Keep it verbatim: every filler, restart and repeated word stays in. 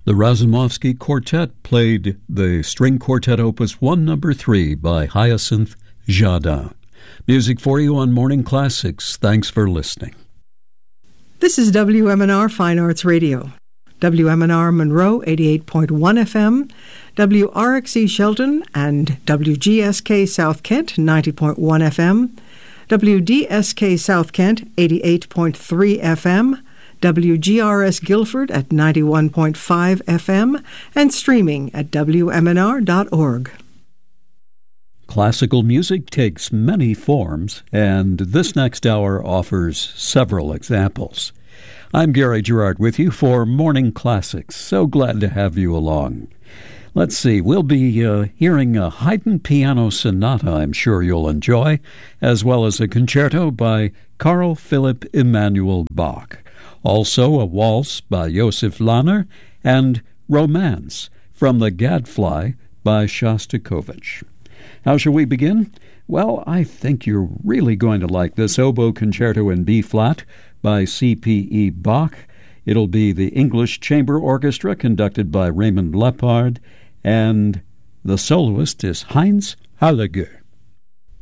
The Razumovsky Quartet played the String Quartet Opus one, Number three by Hyacinth Jardin. Music for you on Morning Classics. Thanks for listening. This is W M N R Fine Arts Radio. W M N R Monroe, eighty-eight point one F M, W R X E Shelton and W G S K South Kent, ninety point one F M, W D S K South Kent, eighty-eight point three F M, W G R S Guilford at ninety-one point five F M, and streaming at W M N R dot org. Classical music takes many forms, and this next hour offers several examples. I'm Gary Gerard with you for Morning Classics. So glad to have you along. Let's see, we'll be uh, hearing a Haydn piano sonata I'm sure you'll enjoy, as well as a concerto by Carl Philipp Emanuel Bach. Also a waltz by Josef Lahner, and Romance from the Gadfly by Shostakovich. How shall we begin? Well, I think you're really going to like this oboe concerto in B-flat by C P E Bach. It'll be the English Chamber Orchestra conducted by Raymond Lepard, and the soloist is Heinz Hallager.